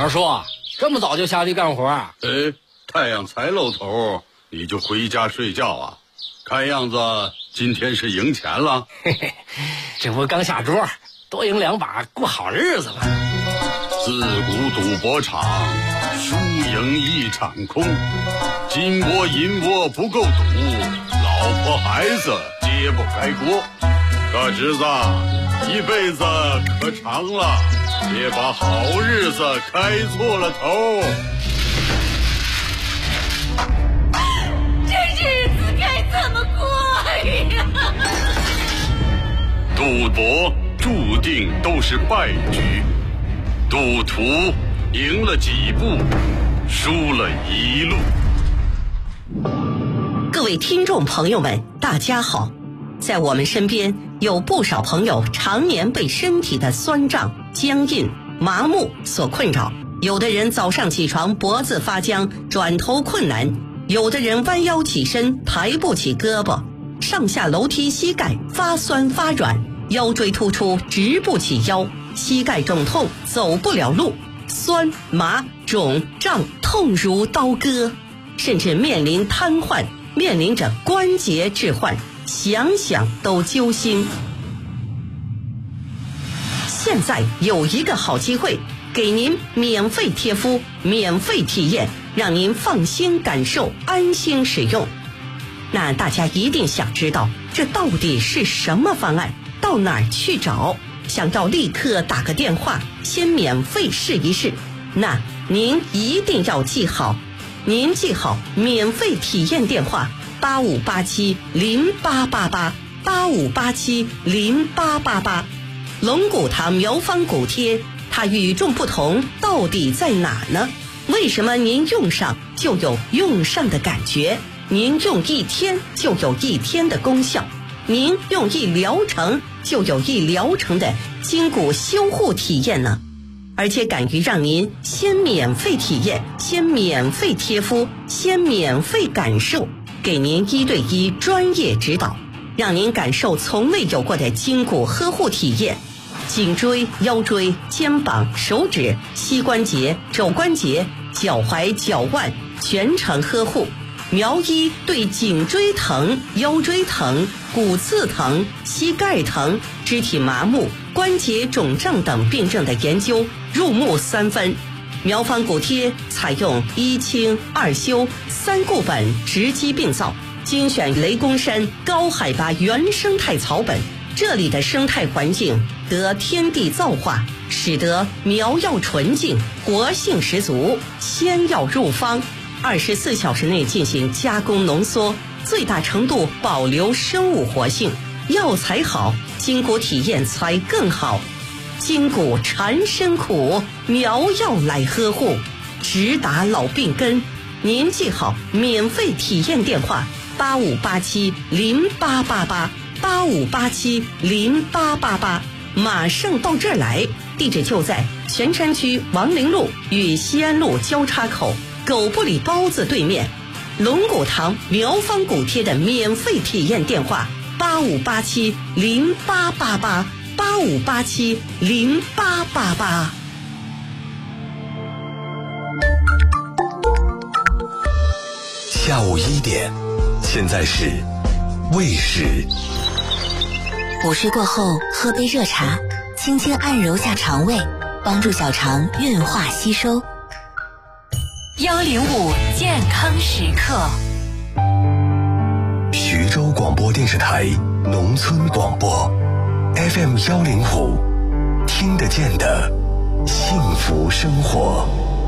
二叔，这么早就下地干活啊？ 太阳才露头，你就回家睡觉啊？看样子今天是赢钱了。 嘿嘿，这不刚下桌，多赢2把，过好日子了。 自古赌博场，输赢一场空。金窝银窝不够赌，老婆孩子揭不开锅。可侄子，一辈子可长了，别把好日子开错了头。 这日子该怎么过呀？ 赌博注定都是败局，赌徒赢了几步，输了一路。 各位听众朋友们，大家好。在我们身边有不少朋友常年被身体的酸胀、僵硬、麻木所困扰，有的人早上起床脖子发僵，转头困难，有的人弯腰起身抬不起胳膊，上下楼梯膝盖发酸发软，腰椎突出直不起腰，膝盖肿痛走不了路，酸麻肿胀痛如刀割，甚至面临瘫痪，面临着关节置换，想想都揪心。现在有一个好机会，给您免费贴敷，免费体验，让您放心感受，安心使用。那大家一定想知道，这到底是什么方案？到哪儿去找？想要立刻打个电话，先免费试一试。那您一定要记好，您记好免费体验电话8587088885870888。龙骨堂苗方骨贴，它与众不同到底在哪呢？为什么您用上就有用上的感觉？您用1天就有1天的功效，您用1疗程就有1疗程的筋骨修护体验呢？而且敢于让您先免费体验，先免费贴敷，先免费感受，给您1对1专业指导，让您感受从未有过的筋骨呵护体验。颈椎、腰椎、肩膀、手指、膝关节、肘关节、脚踝、脚腕全程呵护。苗医对颈椎疼、腰椎疼、骨刺疼、膝盖疼、肢体麻木、关节肿胀等病症的研究入木3分。苗方骨贴采用1清2修3固本直击病灶，精选雷公山高海拔原生态草本，这里的生态环境得天地造化，使得苗药纯净，活性十足。鲜药入方，24小时内进行加工浓缩，最大程度保留生物活性。药材好，筋骨体验才更好。筋骨缠身苦，苗药来呵护，直达老病根。您记好免费体验电话8587088885870888，马上到这儿来。地址就在泉山区王陵路与西安路交叉口狗不理包子对面。龙骨堂苗方骨贴的免费体验电话8587088885870888。 下午1点，现在是未时。 午睡过后喝杯热茶，轻轻按揉下肠胃，帮助小肠运化吸收。 105健康时刻。 徐州广播电视台农村广播 FM 105，听得见的幸福生活。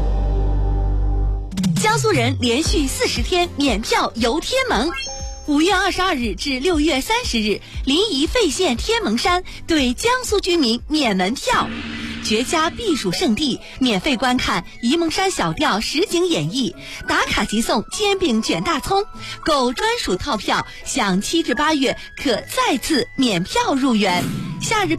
江苏人连续40天免票游天门。5月22日至6月30日，临沂费县天门山对江苏居民免门票，绝佳避暑胜地，免费观看沂蒙山小调实景演绎，打卡即送煎饼卷大葱，购专属套票享7至8月可再次免票入园。夏日